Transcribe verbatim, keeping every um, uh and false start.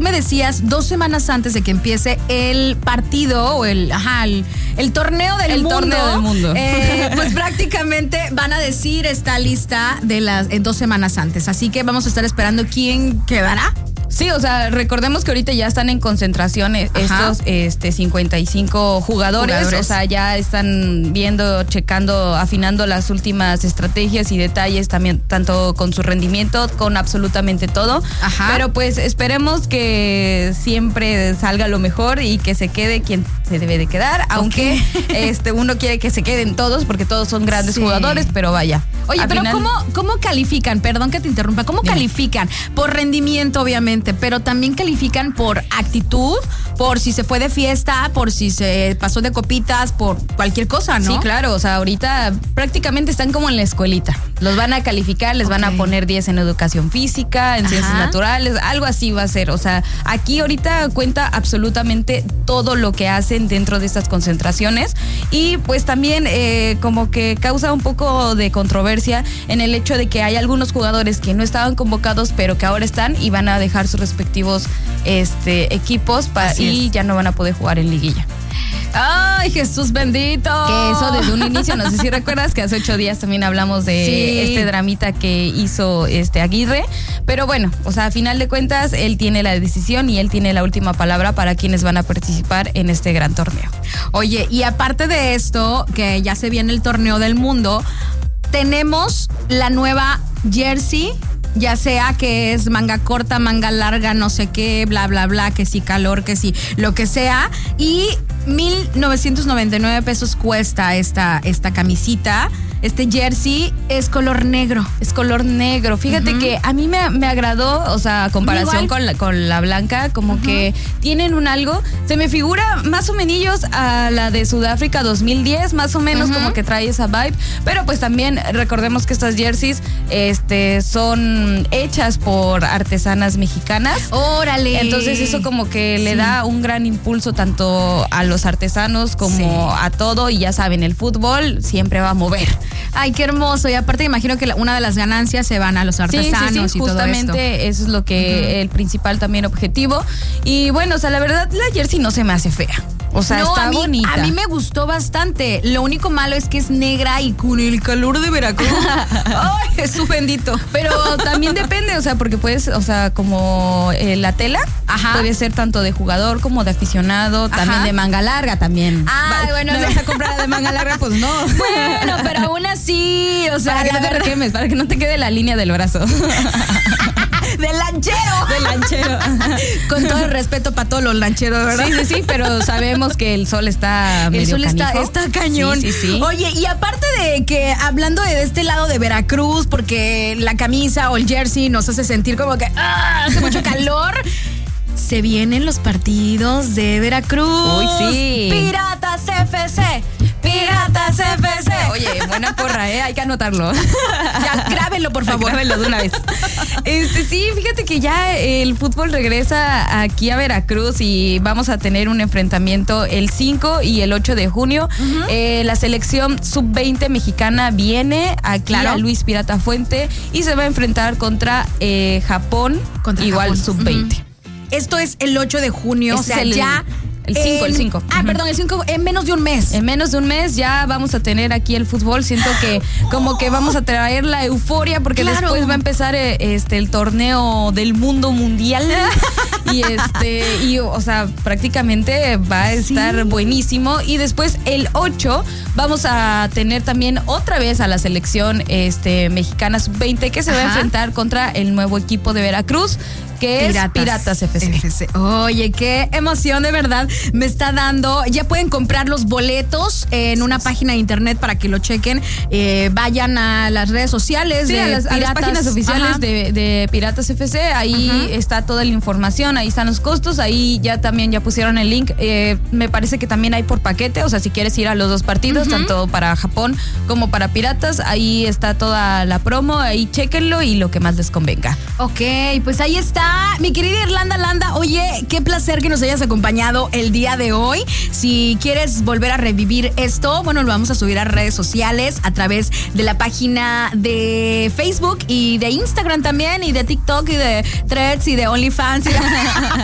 me decías dos semanas antes de que empiece el partido o el, ajá, el, el torneo del el mundo. Torneo del mundo. Eh, pues prácticamente van a decir esta lista de las en dos semanas antes. Así que vamos a estar esperando quién quedará. Sí, o sea, recordemos que ahorita ya están en concentración estos este, cincuenta y cinco jugadores, jugadores, o sea, ya están viendo, checando, afinando las últimas estrategias y detalles también, tanto con su rendimiento, con absolutamente todo. Ajá. Pero pues esperemos que siempre salga lo mejor y que se quede quien se debe de quedar, aunque okay. este uno quiere que se queden todos porque todos son grandes sí. jugadores, pero vaya. Oye, pero final... ¿cómo, ¿cómo califican? Perdón que te interrumpa. ¿Cómo Dime. califican? Por rendimiento, obviamente, pero también califican por actitud, por si se fue de fiesta, por si se pasó de copitas, por cualquier cosa, ¿no? Sí, claro. O sea, ahorita prácticamente están como en la escuelita. Los van a calificar, les okay. van a poner diez en educación física, en Ajá. ciencias naturales, algo así va a ser. O sea, aquí ahorita cuenta absolutamente todo lo que hacen dentro de estas concentraciones y pues también eh, como que causa un poco de controversia en el hecho de que hay algunos jugadores que no estaban convocados pero que ahora están y van a dejar sus respectivos este, equipos pa- y es. ya no van a poder jugar en liguilla. ¡Ay, Jesús bendito! Que eso desde un inicio, no sé si recuerdas que hace ocho días también hablamos de sí. este dramita que hizo este Aguirre, pero bueno, o sea, a final de cuentas, él tiene la decisión y él tiene la última palabra para quienes van a participar en este gran torneo. Oye, y aparte de esto, que ya se viene el torneo del mundo, tenemos la nueva jersey, ya sea que es manga corta, manga larga, no sé qué, bla, bla, bla, que si calor, que si lo que sea. Y mil novecientos noventa y nueve pesos cuesta esta, esta camisita. Este jersey es color negro. Es color negro. Fíjate uh-huh. que a mí me, me agradó, o sea, a comparación con la, con la blanca, como uh-huh. que tienen un algo. Se me figura más o menos a la de Sudáfrica dos mil diez, más o menos uh-huh. como que trae esa vibe. Pero pues también recordemos que estas jerseys este, son hechas por artesanas mexicanas. ¡Órale! Entonces eso como que sí. le da un gran impulso tanto a los artesanos como sí. a todo. Y ya saben, el fútbol siempre va a mover. Ay, qué hermoso. Y aparte imagino que la, una de las ganancias se van a los artesanos sí, sí, sí, y justamente todo esto. Eso es lo que uh-huh. el principal también objetivo. Y bueno, o sea, la verdad la jersey no se me hace fea. O sea, no, está a mí, bonita. A mí me gustó bastante. Lo único malo es que es negra y con el calor de Veracruz. Ay, Jesús bendito. Pero también depende, o sea, porque puedes, o sea, como eh, la tela Ajá. puede ser tanto de jugador como de aficionado, Ajá. también de manga larga también. Ah, bueno, ¿no vas a comprar de manga larga? Pues no. Bueno, pero aún así, o sea, para que no te verdad... requemes, para que no te quede la línea del brazo. ¡Del lanchero! Del lanchero. Con todo el respeto para todos los lancheros, ¿verdad? Sí, sí, sí, pero sabemos que el sol está medio El sol está, canijo. está cañón. Sí, sí, sí. Oye, y aparte de que, hablando de este lado de Veracruz, porque la camisa o el jersey nos hace sentir como que ¡ah! Hace mucho calor. Se vienen los partidos de Veracruz. Uy, sí. Piratas F C. Piratas F C. Oye, buena porra, ¿eh? Hay que anotarlo. Ya, grábenlo, por favor. Grábenlo de una vez. Este, sí, fíjate que ya el fútbol regresa aquí a Veracruz y vamos a tener un enfrentamiento el cinco y el ocho de junio. Uh-huh. Eh, la selección sub veinte mexicana viene aquí claro. a Luis Pirata Fuente y se va a enfrentar contra eh, Japón, contra igual Japón. sub veinte. Uh-huh. Esto es el ocho de junio, Este o sea, el, ya... El cinco, el cinco. Ah, uh-huh. perdón, el cinco, en menos de un mes. En menos de un mes ya vamos a tener aquí el fútbol. Siento que como que vamos a traer la euforia porque claro. después va a empezar este el torneo del mundo mundial. Y este, y o sea, prácticamente va a estar sí. buenísimo. Y después el ocho vamos a tener también otra vez a la selección este mexicana sub veinte que se Ajá. va a enfrentar contra el nuevo equipo de Veracruz, que Piratas. es Piratas F C. F C. Oye, qué emoción de verdad me está dando. Ya pueden comprar los boletos en una página de internet para que lo chequen. Eh, vayan a las redes sociales sí, de a las, a las páginas oficiales de, de Piratas F C. Ahí Ajá. está toda la información, ahí están los costos, ahí ya también ya pusieron el link. Eh, me parece que también hay por paquete, o sea, si quieres ir a los dos partidos, uh-huh. tanto para Japón como para Piratas, ahí está toda la promo, ahí chéquenlo y lo que más les convenga. Ok, pues ahí está. Mi querida Irlanda Landa, oye, qué placer que nos hayas acompañado el día de hoy. Si quieres volver a revivir esto, bueno, lo vamos a subir a redes sociales a través de la página de Facebook y de Instagram también, y de TikTok y de Threads y de OnlyFans. Y de